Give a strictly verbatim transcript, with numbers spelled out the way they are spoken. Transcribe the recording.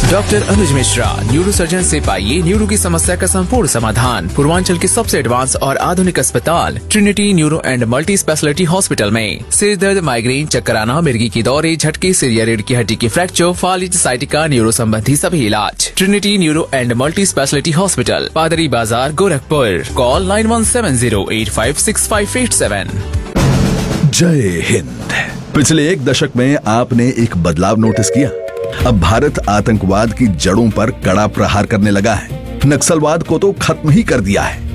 Doctor अनुज Mishra, neuro surgeon से पाइए neuro की समस्या का संपूर्ण समाधान। पूर्वांचल के सबसे एडवांस और आधुनिक अस्पताल Trinity neuro and multi speciality hospital में सिर दर्द, माइग्रेन, चक्कर आना, मिर्गी की दौरे, झटके, सिर या रीढ़ की हड्डी की फ्रैक्चर, फालिज, साइटिका, न्यूरो संबंधी सभी इलाज। Trinity neuro and multi speciality hospital, पादरी बाजार, Gorakhpur. Call nine one seven zero eight five six five eight seven. जय हिंद। पिछले एक दशक में आपने एक बदलाव नोटिस किया। अब भारत आतंकवाद की जड़ों पर कड़ा प्रहार करने लगा है। नक्सलवाद को तो खत्म ही कर दिया है।